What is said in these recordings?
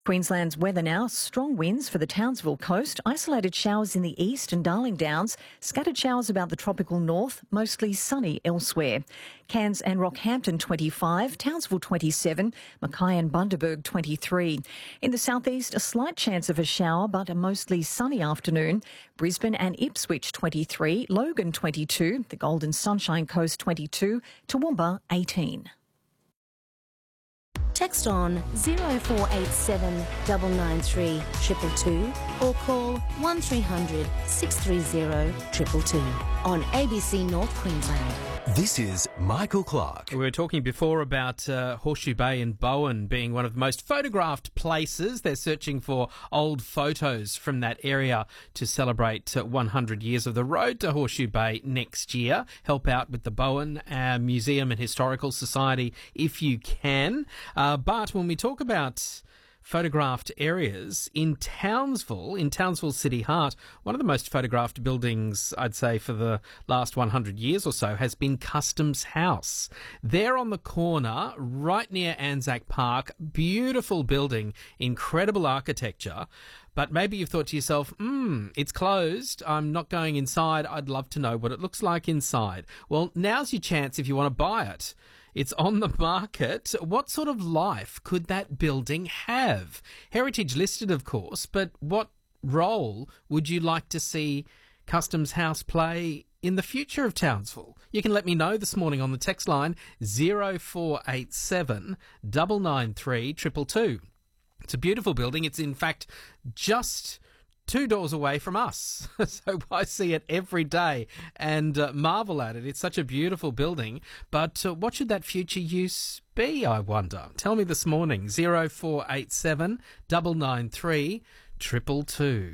Queensland's weather now. Strong winds for the Townsville coast, isolated showers in the east and Darling Downs, scattered showers about the tropical north, mostly sunny elsewhere. Cairns and Rockhampton 25, Townsville 27, Mackay and Bundaberg 23. In the southeast, a slight chance of a shower but a mostly sunny afternoon. Brisbane and Ipswich 23, Logan 22, the Golden Sunshine Coast 22, Toowoomba 18. Text on 0487 993 222 or call 1300 630 222 on ABC North Queensland. This is Michael Clark. We were talking before about Horseshoe Bay and Bowen being one of the most photographed places. They're searching for old photos from that area to celebrate 100 years of the road to Horseshoe Bay next year. Help out with the Bowen Museum and Historical Society if you can. But when we talk about photographed areas in Townsville City Heart, one of the most photographed buildings, I'd say, for the last 100 years or so has been Customs House. There on the corner, right near Anzac Park, beautiful building, incredible architecture. But maybe you've thought to yourself, it's closed, I'm not going inside, I'd love to know what it looks like inside. Well, now's your chance if you want to buy it. It's on the market. What sort of life could that building have? Heritage listed, of course, but what role would you like to see Customs House play in the future of Townsville? You can let me know this morning on the text line 0487 993 222. It's a beautiful building. It's in fact just 2 doors away from us. So I see it every day and marvel at it. It's such a beautiful building. But what should that future use be, I wonder? Tell me this morning. 0487 993 222.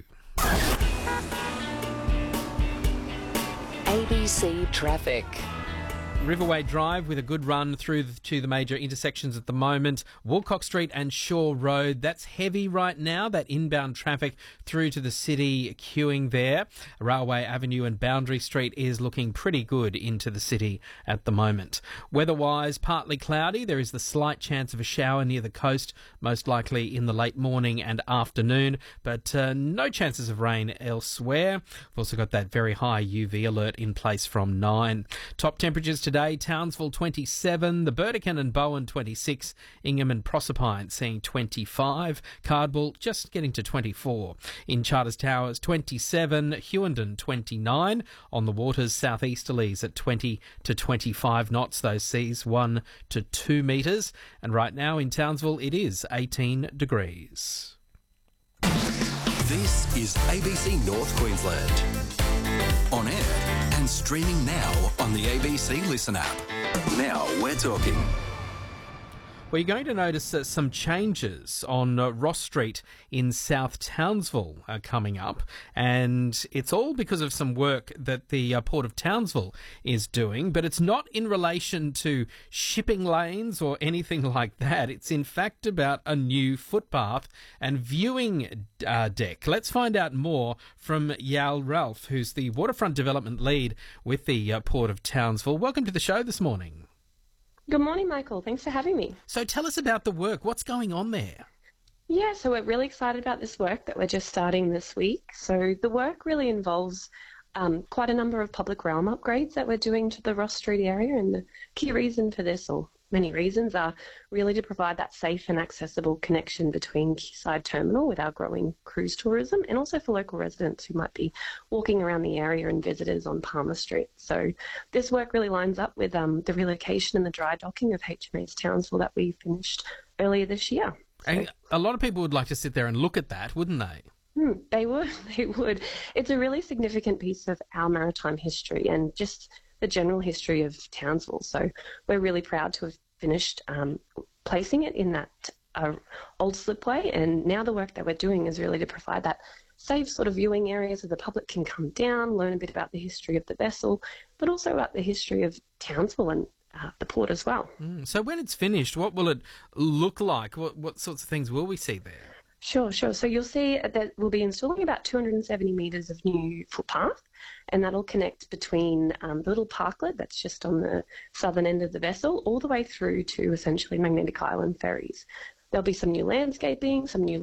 ABC Traffic. Riverway Drive with a good run through to the major intersections at the moment. Woolcock Street and Shaw Road, that's heavy right now, that inbound traffic through to the city queuing there. Railway Avenue and Boundary Street is looking pretty good into the city at the moment. Weather-wise, partly cloudy. There is the slight chance of a shower near the coast, most likely in the late morning and afternoon, but no chances of rain elsewhere. We've also got that very high UV alert in place from 9. Top temperatures today, Townsville 27, the Burdekin and Bowen 26, Ingham and Proserpine seeing 25, Cardwell just getting to 24. In Charters Towers 27, Hughenden 29, on the waters southeasterlies at 20 to 25 knots, those seas 1 to 2 metres, and right now in Townsville it is 18 degrees. This is ABC North Queensland. On air and streaming now on the ABC Listen app. Now we're talking. Well, you're going to notice some changes on Ross Street in South Townsville coming up, and it's all because of some work that the Port of Townsville is doing, but it's not in relation to shipping lanes or anything like that. It's in fact about a new footpath and viewing deck. Let's find out more from Yael Ralph, who's the waterfront development lead with the Port of Townsville. Welcome to the show this morning. Good morning, Michael. Thanks for having me. So tell us about the work. What's going on there? Yeah, so we're really excited about this work that we're just starting this week. So the work really involves quite a number of public realm upgrades that we're doing to the Ross Street area, and the key reason for this, or many reasons, are really to provide that safe and accessible connection between Quayside Terminal with our growing cruise tourism, and also for local residents who might be walking around the area and visitors on Palmer Street. So this work really lines up with the relocation and the dry docking of HMAS Townsville that we finished earlier this year. And a lot of people would like to sit there and look at that, wouldn't they? They would. It's a really significant piece of our maritime history and just the general history of Townsville. So we're really proud to have finished placing it in that old slipway, and now the work that we're doing is really to provide that safe sort of viewing area so the public can come down, learn a bit about the history of the vessel, but also about the history of Townsville and the port as well. So when it's finished, what will it look like? What sorts of things will we see there? Sure. So you'll see that we'll be installing about 270 metres of new footpath, and that'll connect between the little parklet that's just on the southern end of the vessel all the way through to essentially Magnetic Island ferries. There'll be some new landscaping, some new